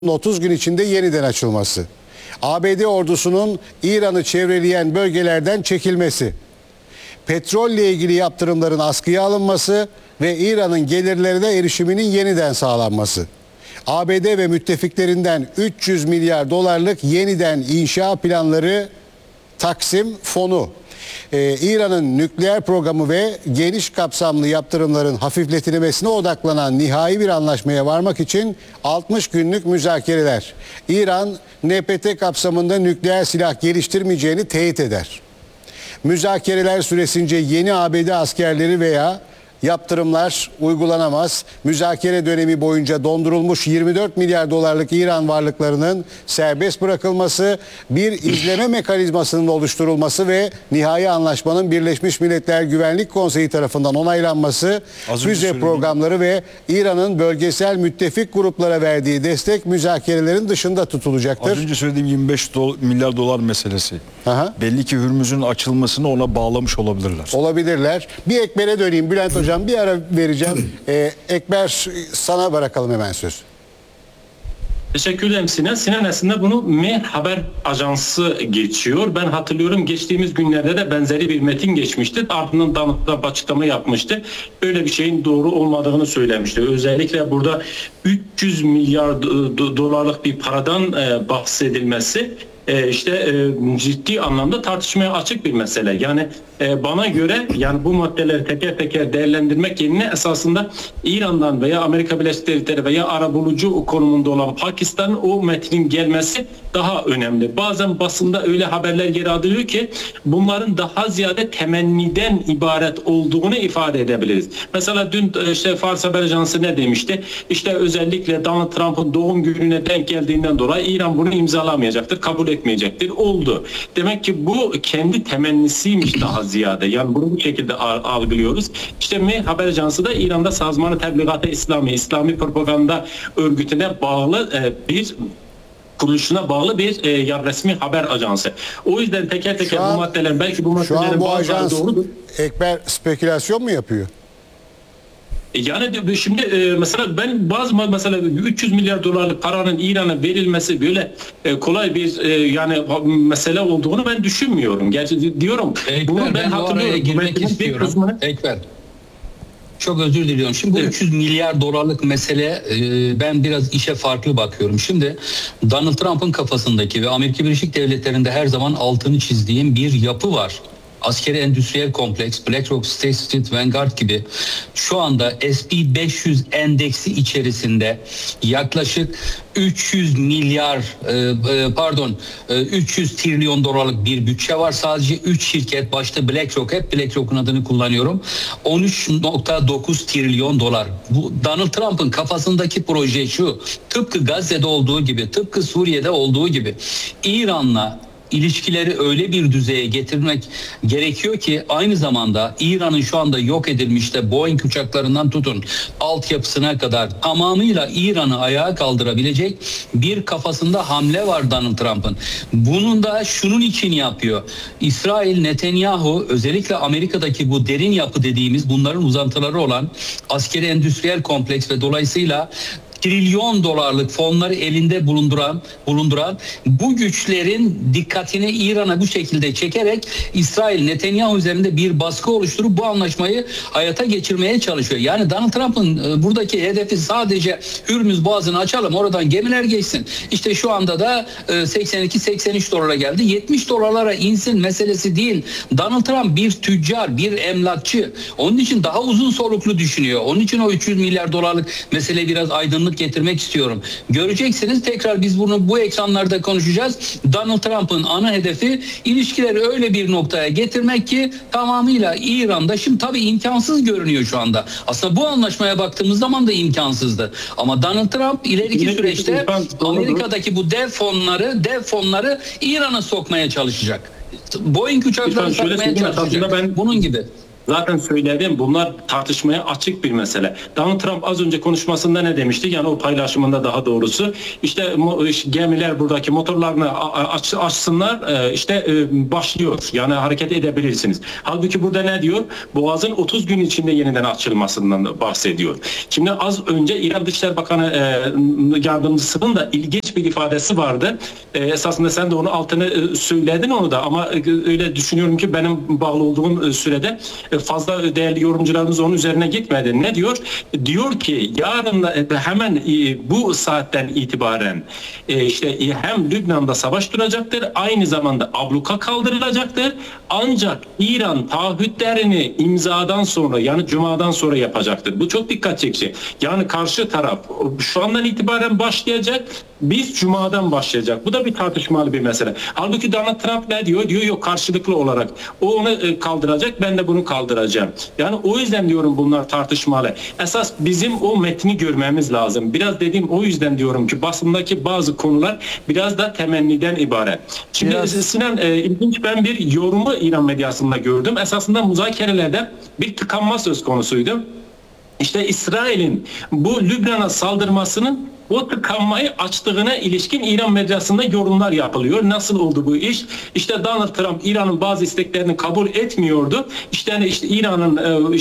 30 gün içinde yeniden açılması. ABD ordusunun İran'ı çevreleyen bölgelerden çekilmesi. Petrolle ilgili yaptırımların askıya alınması ve İran'ın gelirlerine erişiminin yeniden sağlanması. ABD ve müttefiklerinden 300 milyar dolarlık yeniden inşa planları Taksim fonu. İran'ın nükleer programı ve geniş kapsamlı yaptırımların hafifletilmesine odaklanan nihai bir anlaşmaya varmak için 60 günlük müzakereler. İran, NPT kapsamında nükleer silah geliştirmeyeceğini teyit eder. Müzakereler süresince yeni ABD askerleri veya yaptırımlar uygulanamaz. Müzakere dönemi boyunca dondurulmuş 24 milyar dolarlık İran varlıklarının serbest bırakılması, bir izleme mekanizmasının oluşturulması ve nihai anlaşmanın Birleşmiş Milletler Güvenlik Konseyi tarafından onaylanması, füze programları ve İran'ın bölgesel müttefik gruplara verdiği destek müzakerelerin dışında tutulacaktır. Az önce söylediğim 25 milyar dolar meselesi. Aha. Belli ki Hürmüz'ün açılmasını ona bağlamış olabilirler. Olabilirler. Bir Ekber'e döneyim Bülent Hocam. Bir ara vereceğim. Ekber, sana bırakalım hemen söz. Teşekkür ederim Sinan. Sinan aslında bunu M Haber Ajansı geçiyor. Ben hatırlıyorum geçtiğimiz günlerde de benzeri bir metin geçmişti. Ardından Donald açıklama yapmıştı. Öyle bir şeyin doğru olmadığını söylemişti. Özellikle burada 300 milyar dolarlık bir paradan bahsedilmesi ciddi anlamda tartışmaya açık bir mesele. Yani bana göre yani bu maddeleri teker teker değerlendirmek yerine esasında İran'dan veya Amerika Birleşik Devletleri veya arabulucu konumunda olan Pakistan'ın o metnin gelmesi daha önemli. Bazen basında öyle haberler yer alıyor ki bunların daha ziyade temenniden ibaret olduğunu ifade edebiliriz. Mesela dün Fars Haber Ajansı ne demişti? İşte özellikle Donald Trump'ın doğum gününe denk geldiğinden dolayı İran bunu imzalamayacaktır, kabul etmeyecektir. Oldu. Demek ki bu kendi temennisiymiş daha ziyade. Yani bunu bu şekilde algılıyoruz. İşte M Haber Ajansı da İran'da Sazman-ı Tebligat-ı İslami Propaganda Örgütü'ne bağlı bir kuruluşuna bağlı bir resmi haber ajansı. O yüzden teker teker bu maddeler belki bu maddelerin bu ajans doğrudur. Ekber spekülasyon mu yapıyor? Yani şimdi mesela ben mesela 300 milyar dolarlık paranın İran'a verilmesi böyle kolay bir yani mesele olduğunu ben düşünmüyorum. Gerçi diyorum bunu ben hatırlıyorum. Girmek istiyorum. Ekber. Çok özür diliyorum. Şimdi bu 300 milyar dolarlık mesele ben biraz işe farklı bakıyorum. Şimdi Donald Trump'ın kafasındaki ve Amerika Birleşik Devletleri'nde her zaman altını çizdiğim bir yapı var. Askeri endüstriyel kompleks, BlackRock, State Street, Vanguard gibi şu anda S&P 500 endeksi içerisinde yaklaşık 300 trilyon dolarlık bir bütçe var. Sadece 3 şirket, başta BlackRock, hep BlackRock'un adını kullanıyorum. 13.9 trilyon dolar. Bu Donald Trump'ın kafasındaki proje şu. Tıpkı Gazze'de olduğu gibi, tıpkı Suriye'de olduğu gibi İran'la ilişkileri öyle bir düzeye getirmek gerekiyor ki aynı zamanda İran'ın şu anda yok edilmiş de Boeing uçaklarından tutun altyapısına kadar tamamıyla İran'ı ayağa kaldırabilecek bir kafasında hamle var Donald Trump'ın. Bunun da şunun için yapıyor. İsrail, Netanyahu özellikle Amerika'daki bu derin yapı dediğimiz bunların uzantıları olan askeri endüstriyel kompleks ve dolayısıyla trilyon dolarlık fonları elinde bulunduran bu güçlerin dikkatini İran'a bu şekilde çekerek İsrail Netanyahu üzerinde bir baskı oluşturup bu anlaşmayı hayata geçirmeye çalışıyor. Yani Donald Trump'ın buradaki hedefi sadece Hürmüz Boğazı'nı açalım, oradan gemiler geçsin. İşte şu anda da 82-83 dolara geldi. 70 dolarlara insin meselesi değil. Donald Trump bir tüccar, bir emlakçı. Onun için daha uzun soluklu düşünüyor. Onun için o 300 milyar dolarlık mesele biraz aydınlık getirmek istiyorum. Göreceksiniz, tekrar biz bunu bu ekranlarda konuşacağız. Donald Trump'ın ana hedefi ilişkileri öyle bir noktaya getirmek ki tamamıyla İran'da, şimdi tabii imkansız görünüyor şu anda. Aslında bu anlaşmaya baktığımız zaman da imkansızdı. Ama Donald Trump ileriki süreçte Amerika'daki bu dev fonları İran'a sokmaya çalışacak. Boeing uçaklarını sokmaya çalışacak. Bunun gibi. Zaten söyledim, bunlar tartışmaya açık bir mesele. Donald Trump az önce konuşmasında ne demişti? Yani o paylaşımında daha doğrusu işte gemiler buradaki motorlarını açsınlar, başlıyor. Yani hareket edebilirsiniz. Halbuki burada ne diyor? Boğazın 30 gün içinde yeniden açılmasından bahsediyor. Şimdi az önce İran Dışişleri Bakanı yardımcısının da ilginç bir ifadesi vardı. Esasında sen de onu altını söyledin onu da, ama öyle düşünüyorum ki benim bağlı olduğum sürede fazla değerli yorumcularımız onun üzerine gitmedi. Ne diyor? Diyor ki yarın hemen bu saatten itibaren hem Lübnan'da savaş duracaktır, aynı zamanda abluka kaldırılacaktır. Ancak İran taahhütlerini imzadan sonra, yani Cuma'dan sonra yapacaktır. Bu çok dikkat çekici. Yani karşı taraf şu andan itibaren başlayacak, biz Cuma'dan başlayacak. Bu da bir tartışmalı bir mesele. Halbuki Donald Trump ne diyor? Diyor yok, karşılıklı olarak. O onu kaldıracak, ben de bunu kaldıracağım. Yani o yüzden diyorum bunlar tartışmalı. Esas bizim o metni görmemiz lazım. Biraz dediğim, o yüzden diyorum ki basındaki bazı konular biraz da temenniden ibaret. Şimdi Sinan, ilginç, ben bir yorumu İran medyasında gördüm. Esasında müzakerelerde bir tıkanma söz konusuydu. İşte İsrail'in bu Lübnan'a saldırmasının o tıkanmayı açtığına ilişkin İran medyasında yorumlar yapılıyor. Nasıl oldu bu iş? İşte Donald Trump İran'ın bazı isteklerini kabul etmiyordu. İşte İran'ın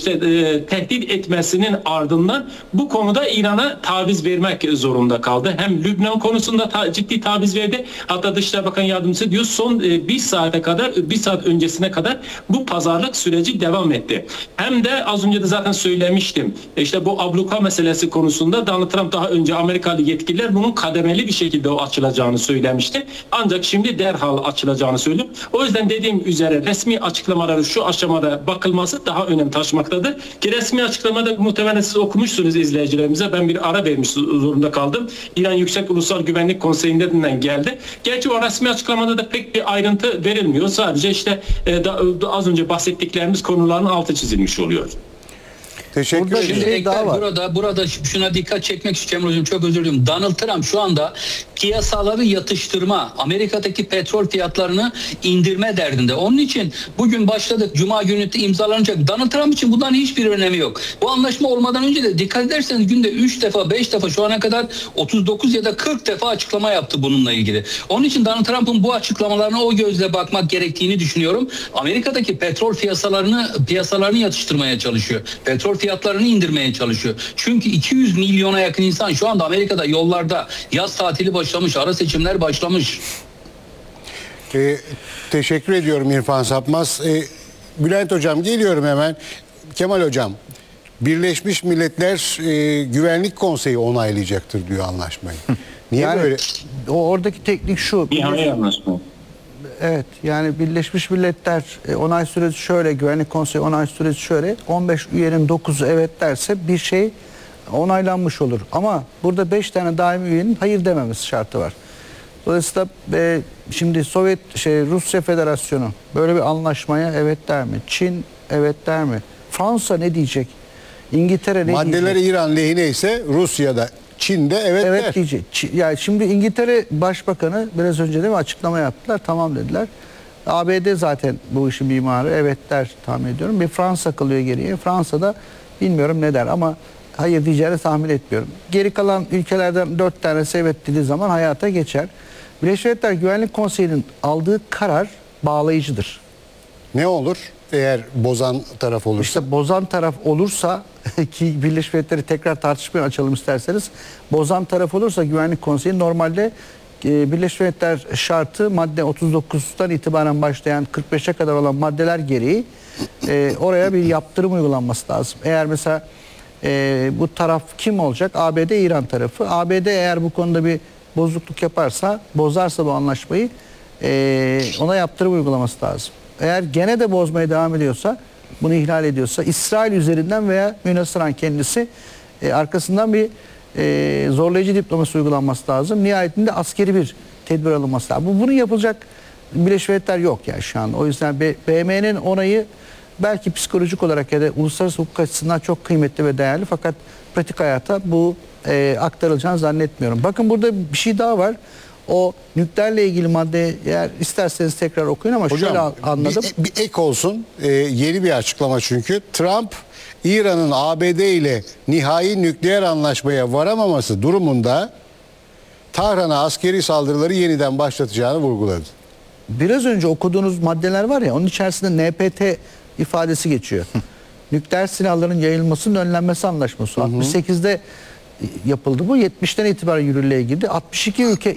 tehdit etmesinin ardından bu konuda İran'a taviz vermek zorunda kaldı. Hem Lübnan konusunda ciddi taviz verdi. Hatta Dışişleri Bakan Yardımcısı diyor son bir saat öncesine kadar bu pazarlık süreci devam etti. Hem de az önce de zaten söylemiştim. İşte bu abluka meselesi konusunda Donald Trump daha önce Amerikalı yetkililer bunun kademeli bir şekilde açılacağını söylemişti. Ancak şimdi derhal açılacağını söylüyor. O yüzden dediğim üzere resmi açıklamaları şu aşamada bakılması daha önem taşımaktadır. Ki resmi açıklamada muhtemelen siz okumuşsunuz izleyicilerimize. Ben bir ara vermiş zorunda kaldım. İran Yüksek Ulusal Güvenlik Konseyi'nden geldi. Gerçi o resmi açıklamada da pek bir ayrıntı verilmiyor. Sadece az önce bahsettiklerimiz konuların altı çizilmiş oluyor. Teşekkür Şimdi ederim. Ekber, burada şuna dikkat çekmek istiyorum hocam, çok özür diliyorum. Donald Trump şu anda piyasaları yatıştırma, Amerika'daki petrol fiyatlarını indirme derdinde. Onun için bugün başladık, Cuma günü imzalanacak. Donald Trump için bundan hiçbir önemi yok. Bu anlaşma olmadan önce de dikkat ederseniz günde 3 defa 5 defa şu ana kadar 39 ya da 40 defa açıklama yaptı bununla ilgili. Onun için Donald Trump'ın bu açıklamalarına o gözle bakmak gerektiğini düşünüyorum. Amerika'daki petrol piyasalarını yatıştırmaya çalışıyor. Petrol fiyatlarını indirmeye çalışıyor. Çünkü 200 milyona yakın insan şu anda Amerika'da yollarda, yaz tatili başlamış, ara seçimler başlamış. Teşekkür ediyorum İrfan Sapmaz. Bülent Hocam geliyorum hemen. Kemal Hocam, Birleşmiş Milletler Güvenlik Konseyi onaylayacaktır diyor anlaşmayı. Niye yani, böyle? Oradaki teknik şu. İHA anlaşma. Evet, yani Birleşmiş Milletler onay süreci şöyle, Güvenlik Konseyi onay süreci şöyle, 15 üyenin 9'u evet derse bir şey onaylanmış olur. Ama burada 5 tane daimi üyenin hayır dememesi şartı var. Dolayısıyla şimdi Rusya Federasyonu böyle bir anlaşmaya evet der mi? Çin evet der mi? Fransa ne diyecek? İngiltere ne diyecek? Maddeleri İran lehine ise Rusya'da, Çin'de evet der. Diyecek. Yani şimdi İngiltere Başbakanı biraz önce de bir açıklama yaptılar. Tamam dediler. ABD zaten bu işin mimarı, evet der tahmin ediyorum. Bir Fransa kalıyor geriye. Fransa'da bilmiyorum ne der ama hayır diyeceğini tahmin etmiyorum. Geri kalan ülkelerden 4 tanesi evet dediği zaman hayata geçer. Birleşmiş Milletler Güvenlik Konseyi'nin aldığı karar bağlayıcıdır. Ne olur eğer bozan taraf olursa? İşte bozan taraf olursa ki Birleşmiş Milletler'i tekrar tartışmaya açalım isterseniz, bozan taraf olursa Güvenlik Konseyi normalde Birleşmiş Milletler şartı madde 39'dan itibaren başlayan 45'e kadar olan maddeler gereği oraya bir yaptırım uygulanması lazım. Eğer mesela bu taraf kim olacak? ABD, İran tarafı. ABD eğer bu konuda bir bozukluk yaparsa, bozarsa bu anlaşmayı ona yaptırım uygulaması lazım. Eğer gene de bozmaya devam ediyorsa, bunu ihlal ediyorsa İsrail üzerinden veya münhasıran kendisi arkasından bir zorlayıcı diplomasi uygulanması lazım. Nihayetinde askeri bir tedbir alınması lazım. Bunu yapılacak Birleşmiş Milletler yok yani şu an. O yüzden BM'nin onayı belki psikolojik olarak ya da uluslararası hukuk açısından çok kıymetli ve değerli, fakat pratik hayata bu aktarılacağını zannetmiyorum. Bakın burada bir şey daha var. O nükleerle ilgili madde eğer isterseniz tekrar okuyun ama şöyle Hocam anladım. bir ek olsun. Yeni bir açıklama çünkü. Trump İran'ın ABD ile nihai nükleer anlaşmaya varamaması durumunda Tahran'a askeri saldırıları yeniden başlatacağını vurguladı. Biraz önce okuduğunuz maddeler var ya, onun içerisinde NPT ifadesi geçiyor. Nükleer silahların yayılmasının önlenmesi anlaşması. 68'de yapıldı bu. 70'ten itibaren yürürlüğe girdi. 62 ülke